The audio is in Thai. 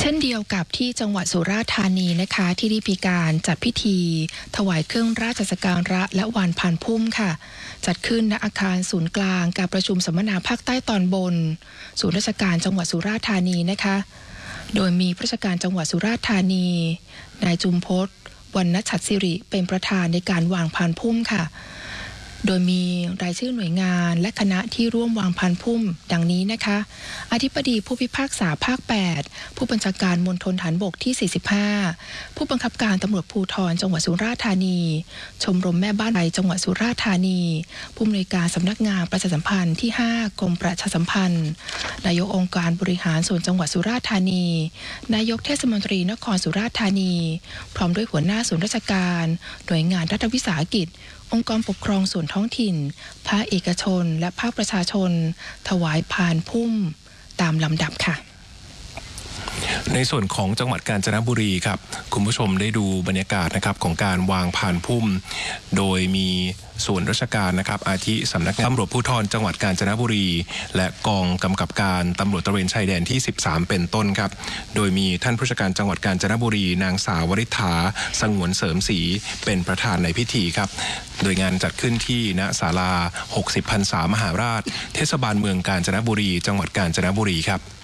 ช่นเดียวกับที่จังหวัดสุราษฎร์ธานีนะคะที่ได้มีการจัดพิธีถวายเครื่องราชสักการะและวานพานพุ่มค่ะจัดขึ้นณอาคารศูนย์กลางการประชุมสัมมนาภาคใต้ตอนบนศูนย์ราชการจังหวัดสุราษฎร์ธานีนะคะโดยมีผู้ราชการจังหวัดสุราษฎร์ธานีนายจุมพศ วรรณฉัตรศิริเป็นประธานในการวางพานพุ่มค่ะโดยมีรายชื่อหน่วยงานและคณะที่ร่วมวางพานพุ่มดังนี้นะคะอธิบดีผู้พิพากษาภาค 8 ผู้บัญชาการมณฑลฐานบกที่ 45 ผู้บังคับการตำรวจภูธรจังหวัดสุราษฎร์ธานีชมรมแม่บ้านไทยจังหวัดสุราษฎร์ธานีผู้อำนวยการสำนักงานประชาสัมพันธ์ที่ 5 กรมประชาสัมพันธ์นายกองค์การบริหารส่วนจังหวัดสุราษฎร์ธานีนายกเทศมนตรีนครสุราษฎร์ธานีพร้อมด้วยหัวหน้าส่วนราชการหน่วยงานรัฐวิสาหกิจองค์กรปกครองส่วนท้องถิ่นภาคเอกชนและภาคประชาชนถวายพานพุ่มตามลำดับค่ะในส่วนของจังหวัดกาญจนบุรีครับคุณผู้ชมได้ดูบรรยากาศนะครับของการวางพานพุ่มโดยมีส่วนราชการนะครับอาทิสำนักงานตำรวจภูธรจังหวัดกาญจนบุรีและกองกำกับการตำรวจตระเวนชายแดนที่ 13 เป็นต้นครับโดยมีท่านผู้ราชการจังหวัดกาญจนบุรีนางสาววริษฐาสงวนเสริมศรีเป็นประธานในพิธีครับโดยงานจัดขึ้นที่ณศาลา 60 พรรษามหาราชเทศบาลเมืองกาญจนบุรีจังหวัดกาญจนบุรีครับ